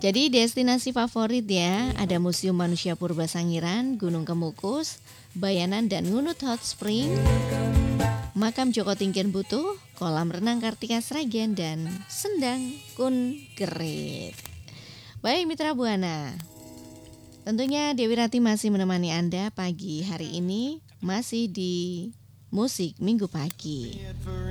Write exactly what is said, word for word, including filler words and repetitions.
Jadi destinasi favorit ya, ada Museum Manusia Purba Sangiran, Gunung Kemukus, Bayanan dan Ngunut Hot Spring, Makam Joko Tingkir Butuh, Kolam Renang Kartika Sragen, dan Sendang Kun Gerit. Baik Mitra Buana, tentunya Dewi Rati masih menemani Anda pagi hari ini, masih di Musik Minggu Pagi.